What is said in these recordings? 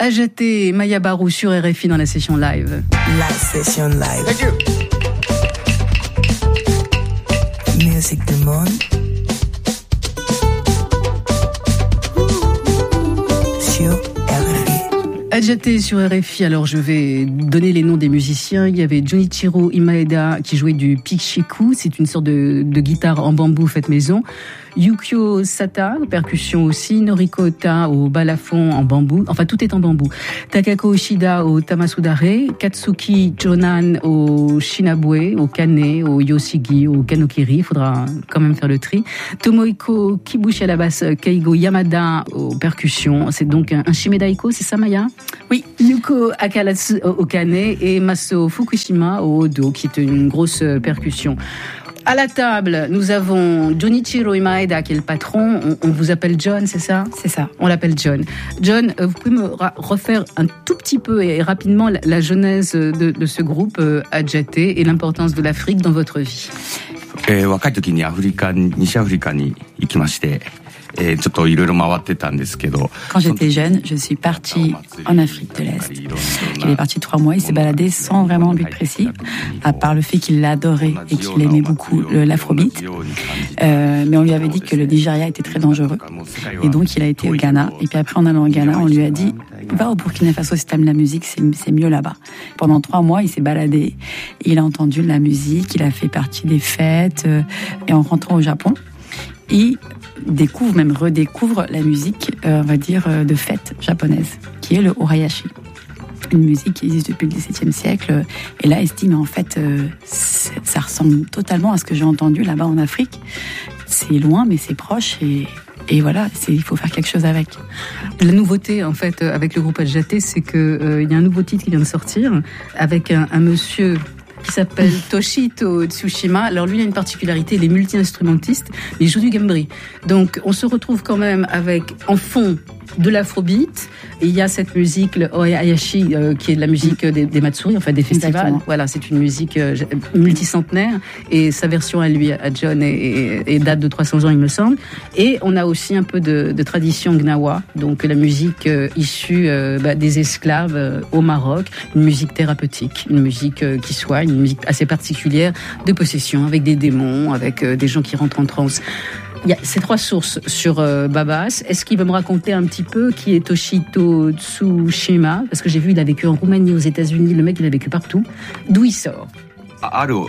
Adjaté et Maya Barou sur RFI dans la session live. La session live. Thank you. Musique du monde. Sur RFI. Adjaté sur RFI, alors je vais donner les noms des musiciens. Il y avait Junichiro Imaeda qui jouait du pichiku, c'est une sorte de guitare en bambou faite maison. Yukio Sata, percussion aussi. Noriko Ota au balafon en bambou. Enfin, tout est en bambou. Takako Ishida au tamasudare. Katsuki Jonan au shinabue, au kane, au yoshigi, au kanokiri. Il faudra quand même faire le tri. Tomohiko Kibushi à la basse. Keigo Yamada aux percussions. C'est donc un shimedaiko, c'est ça, Maya? Oui. Yuko Akalatsu au kane et Masao Fukushima au odo, qui est une grosse percussion. À la table, nous avons Junichiro Imaeda qui est le patron. On vous appelle John, c'est ça? C'est ça. On l'appelle John. John, vous pouvez me refaire un tout petit peu et rapidement la genèse de ce groupe Adjaté et l'importance de l'Afrique dans votre vie. 若い時に西アフリカに行きまして。ちょっといろいろ回ってたんですけど。 Quand j'étais jeune, je suis partie en Afrique de l'Est. Il est parti 3 mois, il s'est baladé sans vraiment but précis, à part le fait qu'il l'adorait et qu'il aimait beaucoup l'afrobeat. Mais on lui avait dit que le Nigeria était très dangereux. Et donc il a été au Ghana. Et puis après, en allant au Ghana, on lui a dit, va au Burkina Faso si t'aimes la musique, c'est mieux là-bas. Pendant 3 mois, il s'est baladé. Il a entendu de la musique, il a fait partie des fêtes. Et en rentrant au Japon, il redécouvre la musique, on va dire, de fête japonaise, qui est le Orayashi. Une musique qui existe depuis le XVIIe siècle. Et là, il se dit, mais en fait, ça ressemble totalement à ce que j'ai entendu là-bas en Afrique. C'est loin, mais c'est proche et voilà, il faut faire quelque chose avec. La nouveauté, en fait, avec le groupe Adjaté, c'est que il y a un nouveau titre qui vient de sortir avec un monsieur qui s'appelle Toshito Tsushima. Alors lui, il a une particularité, il est multi-instrumentiste, il joue du gambri. Donc on se retrouve quand même avec en fond de l'afrobeat, et il y a cette musique, le Orayashi, qui est de la musique des Matsuri, enfin des festivals. Exactement. Voilà, c'est une musique multicentenaire, et sa version à lui, à John, et date de 300 ans, il me semble. Et on a aussi un peu de tradition gnawa, donc la musique issue des esclaves au Maroc, une musique thérapeutique, une musique qui soigne, une musique assez particulière de possession, avec des démons, avec des gens qui rentrent en transe. Il y a ces 3 sources sur Babas. Est-ce qu'il veut me raconter un petit peu qui est Toshito Tsushima? Parce que j'ai vu, il a vécu en Roumanie, aux États-Unis. Le mec, il a vécu partout. D'où il sort? Alors,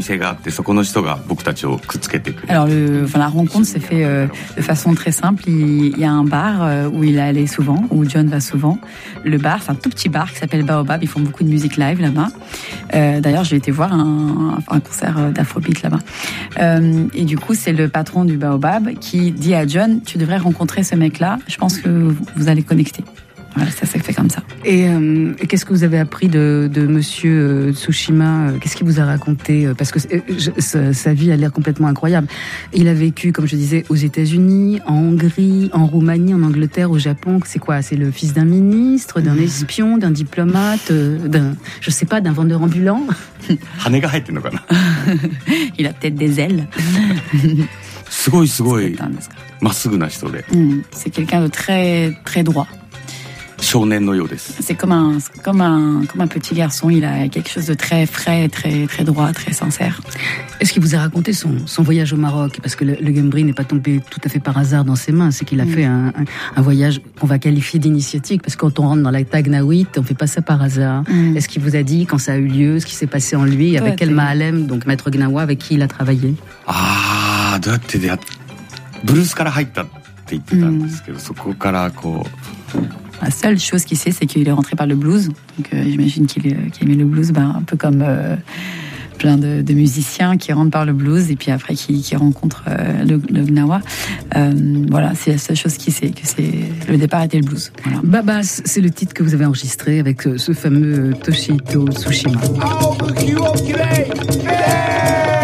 la rencontre s'est faite de façon très simple. Il y a un bar où il allait souvent, où John va souvent. Le bar, c'est un tout petit bar qui s'appelle Baobab. Ils font beaucoup de musique live là-bas. D'ailleurs, j'ai été voir un concert d'Afrobeat là-bas. Et du coup, c'est le patron du Baobab qui dit à John, tu devrais rencontrer ce mec-là. Je pense que vous allez connecter. Voilà, ça s'est fait comme ça. Et qu'est-ce que vous avez appris de monsieur Tsushima? Qu'est-ce qu'il vous a raconté? Parce que sa vie a l'air complètement incroyable. Il a vécu, comme je disais, aux États-Unis, en Hongrie, en Roumanie, en Angleterre, au Japon. C'est quoi? C'est le fils d'un ministre, d'un espion, d'un diplomate, d'un vendeur ambulant? Il a peut-être des ailes. C'est quelqu'un de très, très droit. C'est comme un petit garçon, il a quelque chose de très frais, très, très droit, très sincère. Est-ce qu'il vous a raconté son voyage au Maroc? Parce que le gambri n'est pas tombé tout à fait par hasard dans ses mains, c'est qu'il a fait un voyage qu'on va qualifier d'initiatique, parce que quand on rentre dans la Tagnaouit, on fait pas ça par hasard. Est-ce qu'il vous a dit quand ça a eu lieu, ce qui s'est passé en lui, avec quel Mahalem, donc maître Gnawa, avec qui il a travaillé? La seule chose qu'il sait, c'est qu'il est rentré par le blues. Donc j'imagine qu'il aimait le blues, un peu comme plein de musiciens qui rentrent par le blues et puis après qui rencontrent le Gnawa. Voilà, c'est la seule chose qu'il sait, que le départ était le blues. Voilà. Babas, c'est le titre que vous avez enregistré avec ce fameux Toshito Tsushima. Oh,